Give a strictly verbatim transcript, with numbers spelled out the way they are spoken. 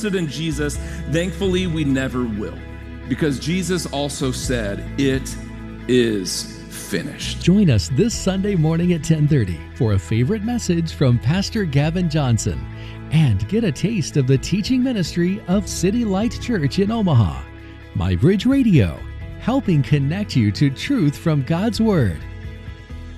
trusted in Jesus. Thankfully, we never will, because Jesus also said, "It is finished." Join us this Sunday morning at ten thirty for a favorite message from Pastor Gavin Johnson, and get a taste of the teaching ministry of City Light Church in Omaha. MyBridge Radio, helping connect you to truth from God's Word.